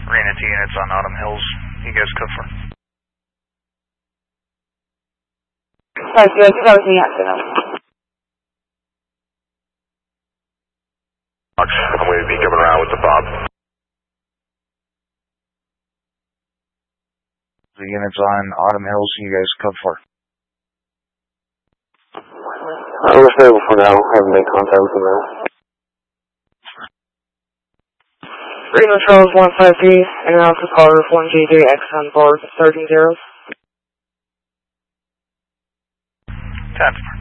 Arena to units on Autumn Hills. You guys code for. Sorry, I think I was in the accident. I'm going to be coming around with the Bob. The units on Autumn Hills. You guys code for. We're stable for now. Haven't made contact with them now. Reno Charles 153, and now to call roof 1G3X on board 13 zeros. 10.